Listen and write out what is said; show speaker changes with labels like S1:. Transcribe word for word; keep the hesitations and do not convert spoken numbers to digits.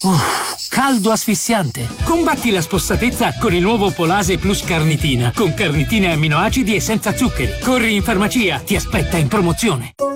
S1: Uff, caldo asfissiante.
S2: Combatti la spossatezza con il nuovo Polase Plus Carnitina, con carnitine e amminoacidi e senza zuccheri. Corri in farmacia, ti aspetta in promozione.